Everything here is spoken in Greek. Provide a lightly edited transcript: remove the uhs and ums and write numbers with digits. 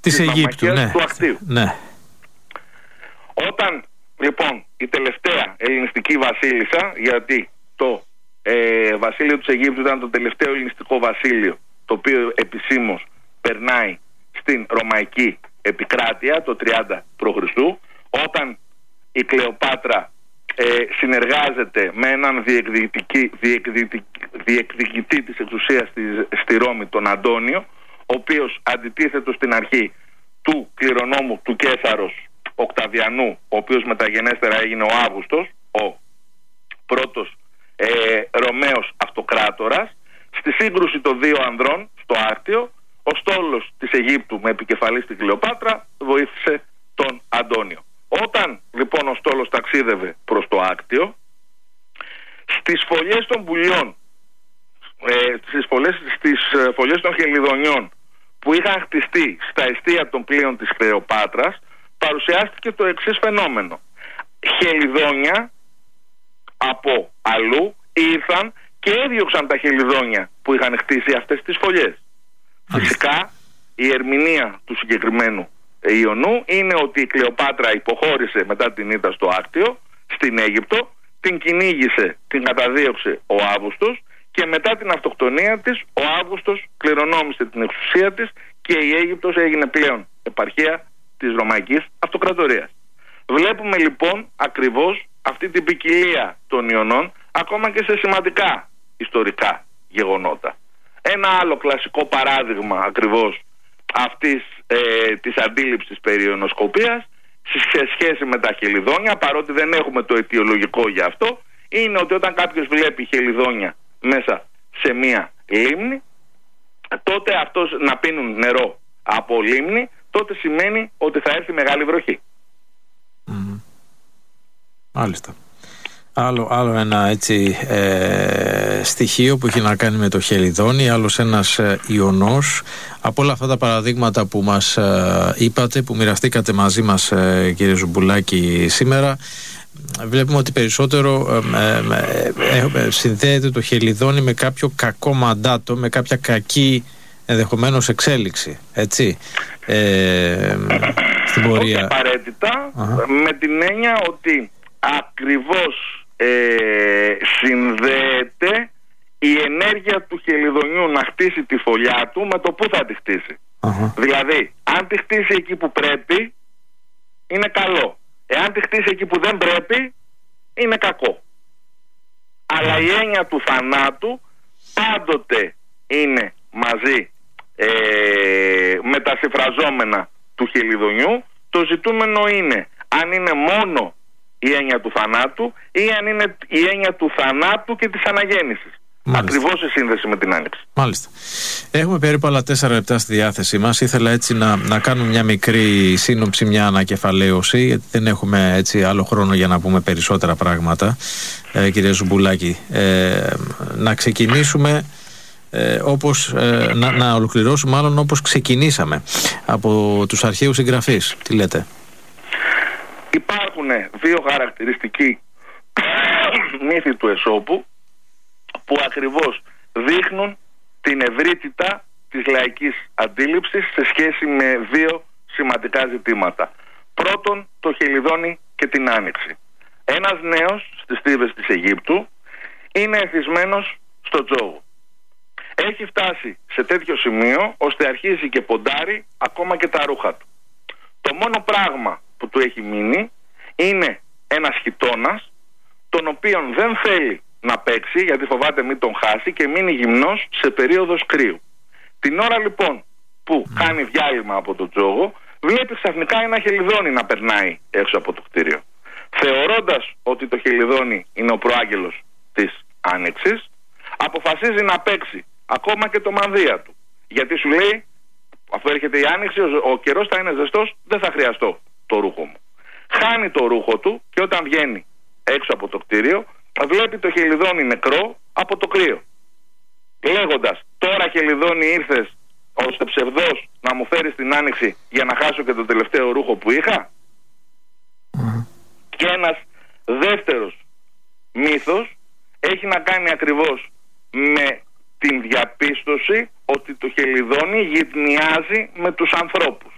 της Αιγύπτου, ναι, του Ακτίου. Ναι. Όταν λοιπόν η τελευταία ελληνιστική βασίλισσα, γιατί το βασίλειο της Αιγύπτου ήταν το τελευταίο ελληνιστικό βασίλειο το οποίο επισήμως περνάει στην Ρωμαϊκή επικράτεια το 30 π.Χ., όταν η Κλεοπάτρα συνεργάζεται με έναν διεκδικητή της εξουσίας στη Ρώμη, τον Αντώνιο, ο οποίος αντιτίθετο στην αρχή του κληρονόμου του Καίσαρος Οκταβιανού, ο οποίος μεταγενέστερα έγινε ο Αύγουστος, ο πρώτος Ρωμαίος αυτοκράτορας. Στη σύγκρουση των δύο ανδρών στο Άκτιο, ο στόλος της Αιγύπτου με επικεφαλή στην Κλεοπάτρα βοήθησε τον Αντώνιο. Όταν λοιπόν ο στόλος ταξίδευε προς το Άκτιο, στις φωλιές των πουλιών, στις φωλιές των χελιδονιών που είχαν χτιστεί στα εστία των πλοίων της Κλεοπάτρας, παρουσιάστηκε το εξής φαινόμενο. Χελιδόνια από αλλού ήρθαν και έδιωξαν τα χελιδόνια που είχαν χτίσει αυτές τις φωλιές. Φυσικά η ερμηνεία του συγκεκριμένου ιονού είναι ότι η Κλεοπάτρα υποχώρησε μετά την ήττα στο Άκτιο στην Αίγυπτο, την κυνήγησε, την καταδίωξε ο Αύγουστος και μετά την αυτοκτονία της ο Αύγουστος κληρονόμησε την εξουσία της και η Αίγυπτος έγινε πλέον επαρχία της Ρωμαϊκής Αυτοκρατορίας. Βλέπουμε λοιπόν ακριβώς αυτή την ποικιλία των ιονών ακόμα και σε σημαντικά ιστορικά γεγονότα. Ένα άλλο κλασικό παράδειγμα ακριβώς αυτής της αντίληψης περί ιονοσκοπίας σε σχέση με τα χελιδόνια, παρότι δεν έχουμε το αιτιολογικό για αυτό, είναι ότι όταν κάποιος βλέπει χελιδόνια μέσα σε μία λίμνη, τότε αυτός να πίνουν νερό από λίμνη, τότε σημαίνει ότι θα έρθει μεγάλη βροχή. Μάλιστα. Άλλο ένα έτσι στοιχείο που έχει να κάνει με το χελιδόνι, άλλος ένας ιονός. Από όλα αυτά τα παραδείγματα που μας είπατε, που μοιραστήκατε μαζί μας κύριε Ζουμπουλάκη σήμερα, βλέπουμε ότι περισσότερο συνδέεται το χελιδόνι με κάποιο κακό μαντάτο, με κάποια κακή ενδεχομένως εξέλιξη, έτσι, στην πορεία. Όχι απαραίτητα, με την έννοια ότι ακριβώς συνδέεται η ενέργεια του χελιδονιού να χτίσει τη φωλιά του με το που θα τη χτίσει. Δηλαδή, αν τη χτίσει εκεί που πρέπει, είναι καλό. Εάν τη χτίσει εκεί που δεν πρέπει, είναι κακό. Αλλά η έννοια του θανάτου πάντοτε είναι μαζί με τα συμφραζόμενα του χελιδονιού. Το ζητούμενο είναι αν είναι μόνο η έννοια του θανάτου ή αν είναι η έννοια του θανάτου και της αναγέννησης. Ακριβώς η σύνδεση με την άνοιξη. Μάλιστα. Έχουμε περίπου άλλα 4 λεπτά στη διάθεσή μας. Ήθελα έτσι να κάνουμε μια μικρή σύνοψη, μια ανακεφαλαίωση, γιατί δεν έχουμε έτσι άλλο χρόνο για να πούμε περισσότερα πράγματα, κύριε Ζουμπουλάκη. Να ξεκινήσουμε όπως να ολοκληρώσουμε μάλλον όπως ξεκινήσαμε, από τους αρχαίους συγγραφείς. Τι λέτε? Υπάρχουν δύο χαρακτηριστικοί μύθοι του Αισόπου που ακριβώς δείχνουν την ευρύτητα της λαϊκής αντίληψης σε σχέση με δύο σημαντικά ζητήματα. Πρώτον, το χελιδόνι και την άνοιξη. Ένας νέος στις στίβες της Αιγύπτου είναι εθισμένος στο τζόγο. Έχει φτάσει σε τέτοιο σημείο ώστε αρχίζει και ποντάρει ακόμα και τα ρούχα του. Το μόνο πράγμα που του έχει μείνει είναι ένας χιτώνας, τον οποίον δεν θέλει να παίξει γιατί φοβάται μην τον χάσει και μείνει γυμνός σε περίοδος κρύου. Την ώρα λοιπόν που κάνει διάλειμμα από τον τζόγο, βλέπει ξαφνικά ένα χελιδόνι να περνάει έξω από το κτίριο. Θεωρώντας ότι το χελιδόνι είναι ο προάγγελος της άνοιξης, αποφασίζει να παίξει ακόμα και το μανδύα του. Γιατί σου λέει, αφού έρχεται η άνοιξη, ο καιρός θα είναι ζεστός, δεν θα χρειαστώ το ρούχο μου. Χάνει το ρούχο του και όταν βγαίνει έξω από το κτίριο, βλέπει το χελιδόνι νεκρό από το κρύο. Λέγοντας, τώρα χελιδόνι ήρθες ώστε ψευδός να μου φέρεις την άνοιξη για να χάσω και το τελευταίο ρούχο που είχα. Και ένας δεύτερος μύθος έχει να κάνει ακριβώς με την διαπίστωση ότι το χελιδόνι γυτνιάζει με τους ανθρώπους.